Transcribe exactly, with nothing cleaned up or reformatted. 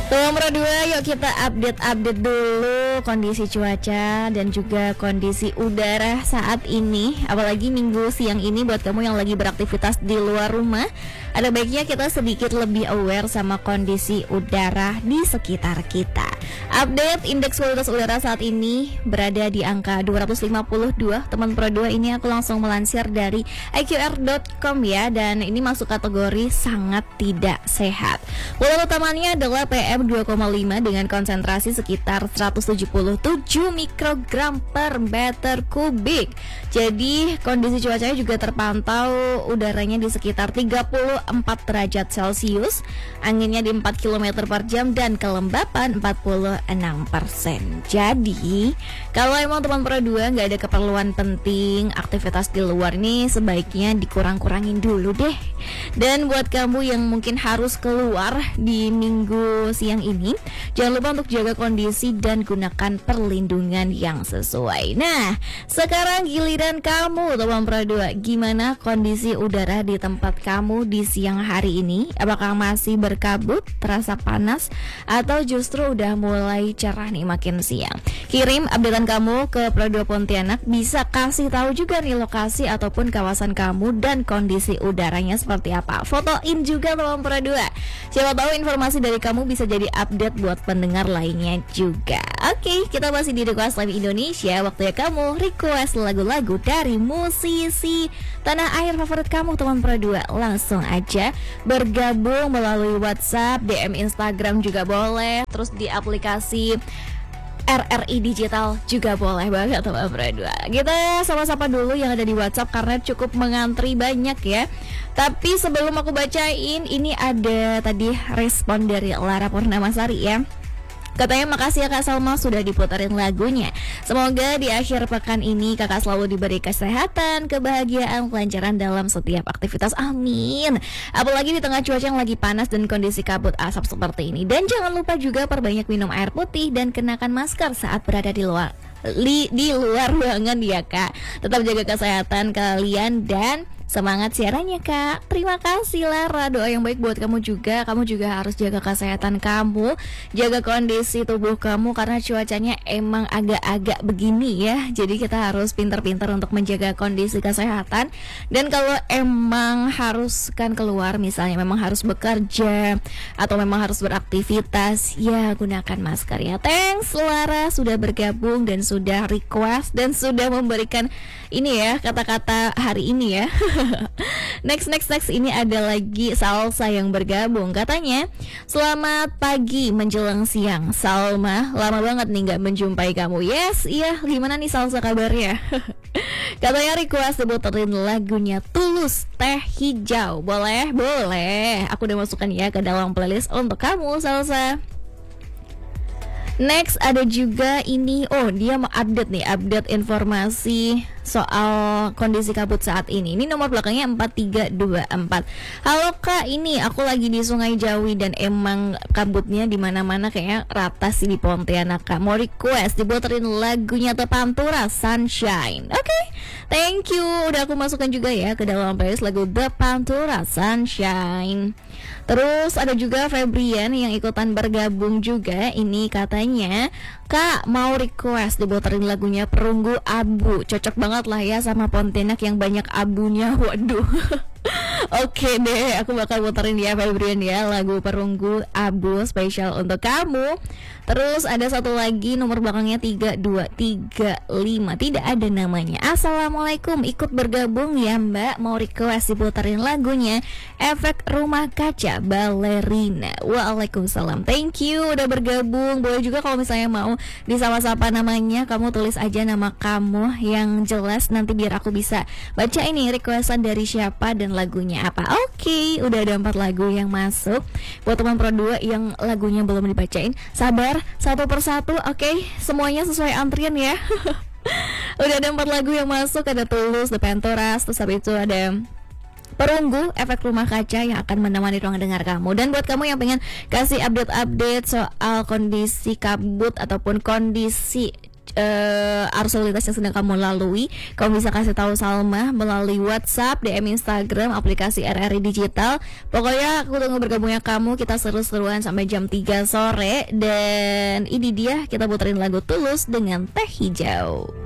Nomor dua, yuk kita update-update dulu kondisi cuaca dan juga kondisi udara saat ini. Apalagi minggu siang ini buat kamu yang lagi beraktivitas di luar rumah, ada baiknya kita sedikit lebih aware sama kondisi udara di sekitar kita. Update indeks kualitas udara saat ini berada di angka dua ratus lima puluh dua. Teman Pro dua, ini aku langsung melansir dari i q r dot com ya, dan ini masuk kategori sangat tidak sehat. Polutan utamanya adalah P M dua koma lima dengan konsentrasi sekitar seratus tujuh puluh tujuh mikrogram per meter kubik. Jadi kondisi cuacanya juga terpantau udaranya di sekitar tiga puluh empat derajat Celcius, anginnya di empat kilometer per jam dan kelembapan empat puluh enam persen. Jadi kalau emang teman Pro dua nggak ada keperluan penting, aktivitas di luar ini sebaiknya dikurang-kurangin dulu deh. Dan buat kamu yang mungkin harus keluar di minggu siang ini, jangan lupa untuk jaga kondisi dan gunakan perlindungan yang sesuai. Nah, sekarang giliran kamu teman Pro dua, gimana kondisi udara di tempat kamu di siang hari ini? Apakah masih berkabut, terasa panas, atau justru udah mulai cerah nih makin siang? Kirim updatean kamu ke Pro dua Pontianak, bisa kasih tahu juga nih lokasi ataupun kawasan kamu dan kondisi udaranya seperti apa. Fotoin juga teman Pro dua. Siapa tahu informasi dari kamu bisa jadi update buat pendengar lainnya juga. Oke, kita masih di Request Live Indonesia. Waktunya kamu request lagu-lagu dari musisi tanah air favorit kamu teman Pro dua. Langsung aja bergabung melalui WhatsApp, D M Instagram juga boleh, terus di aplikasi R R I Digital juga boleh banget teman Pro dua. Kita sama-sama dulu yang ada di WhatsApp karena cukup mengantri banyak ya. Tapi sebelum aku bacain, ini ada tadi respon dari Lara Purnamasari ya. Katanya makasih ya Kak Salma sudah diputarin lagunya. Semoga di akhir pekan ini Kakak selalu diberi kesehatan, kebahagiaan, kelancaran dalam setiap aktivitas. Amin. Apalagi di tengah cuaca yang lagi panas dan kondisi kabut asap seperti ini. Dan jangan lupa juga perbanyak minum air putih dan kenakan masker saat berada di luar li, di luar ruangan ya Kak. Tetap jaga kesehatan kalian dan semangat siarannya Kak. Terima kasih Lara, doa yang baik buat kamu juga. Kamu juga harus jaga kesehatan kamu, jaga kondisi tubuh kamu karena cuacanya emang agak-agak begini ya. Jadi kita harus pintar-pintar untuk menjaga kondisi kesehatan. Dan kalau emang harus kan keluar, misalnya memang harus bekerja atau memang harus beraktivitas, ya gunakan masker ya. Thanks Lara sudah bergabung dan sudah request dan sudah memberikan ini ya kata-kata hari ini ya. Next next next ini ada lagi Salsa yang bergabung. Katanya selamat pagi menjelang siang Salma, lama banget nih gak menjumpai kamu. Yes, iya, gimana nih Salsa kabarnya? Katanya request diputerin lagunya Tulus Teh Hijau. Boleh? Boleh. Aku udah masukkan ya ke dalam playlist untuk kamu Salsa. Next ada juga ini, oh dia mau update nih, update informasi soal kondisi kabut saat ini. Ini nomor belakangnya empat tiga dua empat. Halo Kak, ini aku lagi di Sungai Jawi dan emang kabutnya di mana-mana kayaknya rata sih di Pontianak Kak. Mau request diputerin lagunya Pantura Sunshine. Oke, okay, thank you. Udah aku masukkan juga ya ke dalam playlist lagu The Pantura Sunshine. Terus ada juga Febrian yang ikutan bergabung juga. Ini katanya Kak mau request diputerin lagunya Perunggu Abu. Cocok banget lah ya sama Pontianak yang banyak abunya. Waduh. Oke deh, aku bakal puterin ya Febrian ya lagu Perunggu Abu spesial untuk kamu. Terus ada satu lagi nomor belakangnya tiga dua tiga lima, tidak ada namanya. Assalamualaikum, ikut bergabung ya Mbak, mau request diputerin lagunya Efek Rumah Kaca Balerina. Waalaikumsalam, thank you udah bergabung. Boleh juga kalau misalnya mau disapa-sapa namanya, kamu tulis aja nama kamu yang jelas, nanti biar aku bisa baca ini requestan dari siapa dan lagunya apa. Oke, okay, udah ada empat lagu yang masuk. Buat teman Pro dua yang lagunya belum dibacain, sabar satu persatu. Oke, okay, semuanya sesuai antrian ya. Udah ada empat lagu yang masuk, ada Tulus, The Pantoras, terus habis itu ada Perunggu, Efek Rumah Kaca yang akan menemani ruang dengar kamu. Dan buat kamu yang pengen kasih update-update soal kondisi kabut ataupun kondisi uh, arus lalu lintas yang sedang kamu lalui, kamu bisa kasih tahu Salma melalui WhatsApp, D M Instagram, aplikasi R R I Digital. Pokoknya aku tunggu bergabungnya kamu. Kita seru-seruan sampai jam tiga sore. Dan ini dia, kita puterin lagu Tulus dengan Teh Hijau.